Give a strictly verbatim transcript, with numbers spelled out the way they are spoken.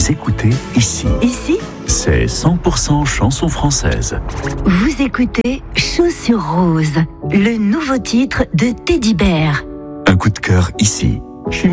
Vous écoutez ici. Ici, C'est cent pour cent chanson française. vous écoutez Chaussures Roses, le nouveau titre de Teddy Bear. Un coup de cœur ici. Je suis